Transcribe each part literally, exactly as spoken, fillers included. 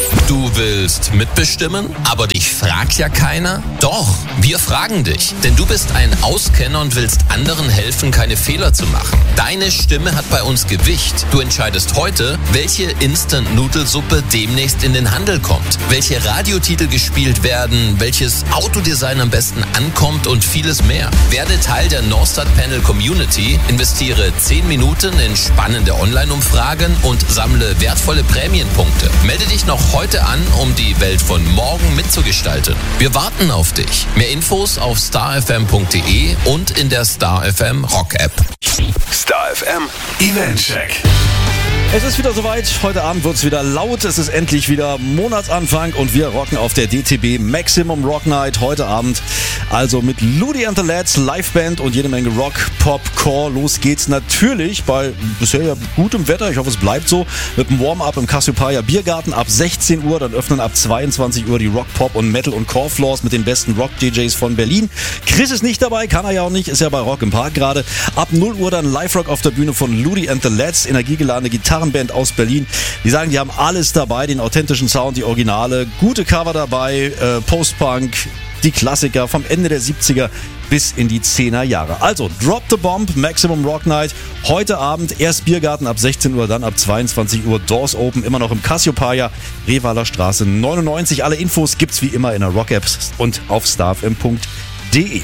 Du willst mitbestimmen, aber dich fragt ja keiner? Doch, wir fragen dich, denn du bist ein Auskenner und willst anderen helfen, keine Fehler zu machen. Deine Stimme hat bei uns Gewicht. Du entscheidest heute, welche Instant-Nudelsuppe demnächst in den Handel kommt, welche Radiotitel gespielt werden, welches Autodesign am besten ankommt und vieles mehr. Werde Teil der Northstar Panel Community, investiere zehn Minuten in spannende Online-Umfragen und sammle wertvolle Prämienpunkte. Melde dich noch heute an, um die Welt von morgen mitzugestalten. Wir warten auf dich. Mehr Infos auf star f m punkt d e und in der Star F M Rock App. Star F M Event Check. Es ist wieder soweit, heute Abend wird es wieder laut, es ist endlich wieder Monatsanfang und wir rocken auf der D T B Maximum Rock Night heute Abend. Also mit Ludi and the Lads, Liveband und jede Menge Rock, Pop, Core. Los geht's natürlich bei bisher ja gutem Wetter, ich hoffe es bleibt so, mit dem Warm-Up im Cassiopeia Biergarten ab sechzehn Uhr, dann öffnen ab zweiundzwanzig Uhr die Rock, Pop und Metal und Core Floors mit den besten Rock-D Js von Berlin. Chris ist nicht dabei, kann er ja auch nicht, ist ja bei Rock im Park gerade. Ab null Uhr dann Live-Rock auf der Bühne von Ludi and the Lads, energiegeladene Gitarre Band aus Berlin. Die sagen, die haben alles dabei, den authentischen Sound, die Originale, gute Cover dabei, äh, Post-Punk, die Klassiker vom Ende der siebziger bis in die zehner Jahre. Also, Drop the Bomb, Maximum Rock Night. Heute Abend erst Biergarten ab sechzehn Uhr, dann ab zweiundzwanzig Uhr Doors Open, immer noch im Cassiopeia, Revaler Straße neunundneunzig. Alle Infos gibt's wie immer in der Rock App und auf star f m punkt d e.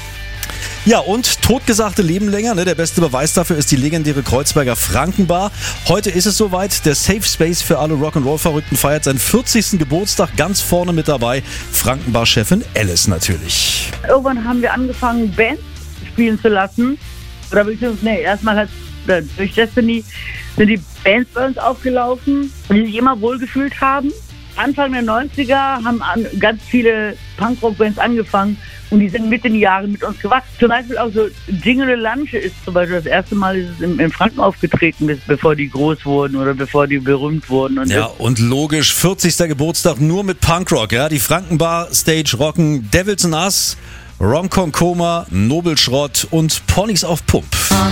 Ja, und totgesagte leben länger, ne? Der beste Beweis dafür ist die legendäre Kreuzberger Frankenbar. Heute ist es soweit, der Safe Space für alle Rock'n'Roll-Verrückten feiert seinen vierzigsten Geburtstag, ganz vorne mit dabei Frankenbar-Chefin Alice natürlich. Irgendwann haben wir angefangen, Bands spielen zu lassen. Oder beziehungsweise, nee, erstmal hat durch Destiny sind die Bands bei uns aufgelaufen, die sich immer wohlgefühlt haben. Anfang der neunziger haben an, ganz viele Punkrock-Bands angefangen und die sind mit den Jahren mit uns gewachsen. Zum Beispiel auch so Jingle Lanche ist zum Beispiel das erste Mal ist es in, in Franken aufgetreten, bis, bevor die groß wurden oder bevor die berühmt wurden. Und ja, und logisch, vierzigster Geburtstag nur mit Punkrock. Ja? Die Frankenbar Stage rocken Devils and Us, Romcom Coma, Nobelschrott und Ponys auf Pump.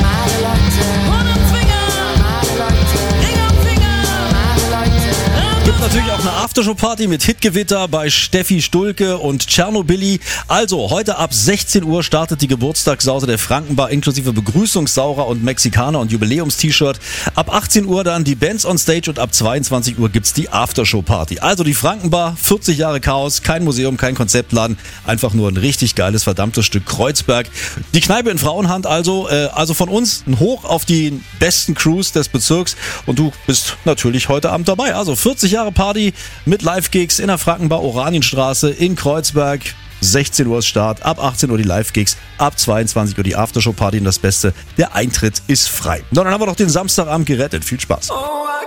Gibt natürlich auch eine Aftershow-Party mit Hitgewitter bei Steffi Stulke und Tschernobyli. Also, heute ab sechzehn Uhr startet die Geburtstagssause der Frankenbar inklusive Begrüßungssaurer und Mexikaner und Jubiläums-T-Shirt. Ab achtzehn Uhr dann die Bands on Stage und ab zweiundzwanzig Uhr gibt's die Aftershow-Party. Also die Frankenbar, vierzig Jahre Chaos, kein Museum, kein Konzeptladen, einfach nur ein richtig geiles, verdammtes Stück Kreuzberg. Die Kneipe in Frauenhand also, äh, also von uns ein Hoch auf die besten Crews des Bezirks und du bist natürlich heute Abend dabei. Also vierzig Jahre Party mit Live-Gigs in der Frankenbar Oranienstraße in Kreuzberg. sechzehn Uhr ist Start, ab achtzehn Uhr die Live-Gigs, ab zweiundzwanzig Uhr die Aftershow-Party und das Beste, der Eintritt ist frei. Und dann haben wir doch den Samstagabend gerettet. Viel Spaß.